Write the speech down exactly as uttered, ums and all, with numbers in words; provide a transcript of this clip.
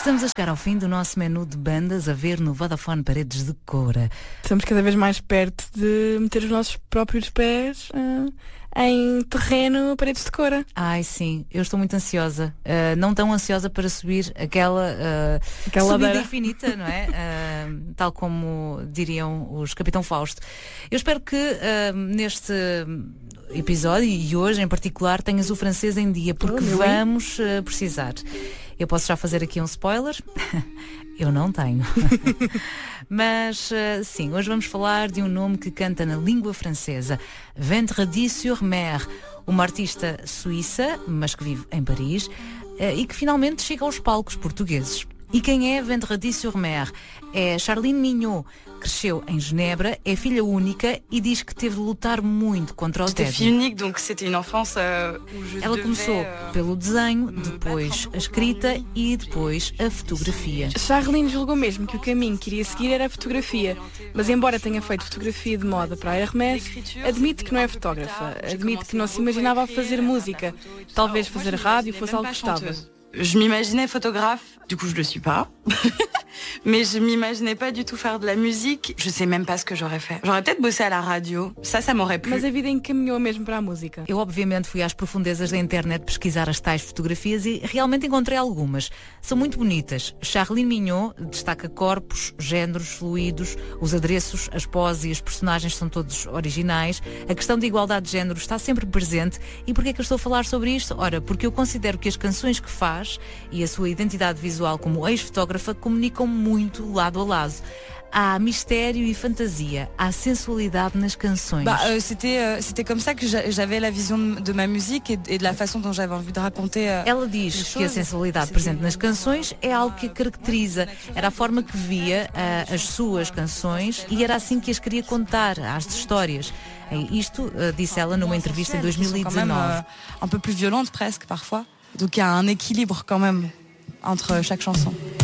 Estamos a chegar ao fim do nosso menu de bandas a ver no Vodafone Paredes de Coura. Estamos cada vez mais perto de meter os nossos próprios pés uh, em terreno Paredes de Coura. Ai sim, eu estou muito ansiosa. Uh, não tão ansiosa para subir aquela, uh, aquela subida ladeira infinita, não é? Uh, tal como diriam os Capitão Fausto. Eu espero que uh, neste episódio, e hoje em particular, tenhas o francês em dia, porque oh, vamos uh, precisar. Eu posso já fazer aqui um spoiler? Eu não tenho. Mas uh, sim, hoje vamos falar de um nome que canta na língua francesa, Vendredi sur Mer, uma artista suíça, mas que vive em Paris, uh, e que finalmente chega aos palcos portugueses. E quem é Vendredi sur Mer? É Charline Mignot. Cresceu em Genebra, é filha única e diz que teve de lutar muito contra o tédio. Ela começou pelo desenho, depois a escrita e depois a fotografia. Charline julgou mesmo que o caminho que iria seguir era a fotografia, mas embora tenha feito fotografia de moda para a Hermès, admite que não é fotógrafa, admite que não se imaginava a fazer música, talvez fazer rádio fosse algo que gostava. Je m'imaginais photographe, du coup je le suis pas. Mais je m'imaginais pas du tout faire de la musique. Je sais même pas ce que j'aurais fait. J'aurais peut-être bossé à la radio. Ça, ça m'aurait plu. Mas a vida encaminhou mesmo para a música. Eu obviamente fui às profundezas da internet pesquisar as tais fotografias e realmente encontrei algumas. São muito bonitas. Charline Mignot destaca corpos, géneros fluidos, os adereços, as poses e as personagens são todos originais. A questão de igualdade de género está sempre presente. E porquê é que eu estou a falar sobre isto? Ora, porque eu considero que as canções que faz e a sua identidade visual como ex-fotógrafa comunicam muito lado a lado. Há mistério e fantasia, há sensualidade nas canções. Bah, euh, c'était, euh, c'était comme ça que j'avais la vision de ma musique et, et de la façon dont j'avais envie de raconter. Euh, Ela diz que a sensualidade presente nas canções é algo que a caracteriza. Era a forma que via uh, as suas canções e era assim que as queria contar, as histórias. E isto uh, disse ela numa entrevista em dois mil e dezanove. Un peu plus violente presque parfois. Donc il y a un équilibre quand même entre chaque chanson.